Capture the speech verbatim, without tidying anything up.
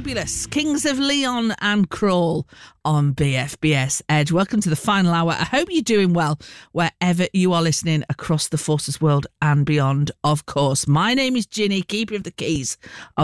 Fabulous. Kings of Leon and Crawl on B F B S Edge. Welcome to the final hour. I hope you're doing well wherever you are listening across the Forces world and beyond, of course. My name is Ginny, keeper of the keys of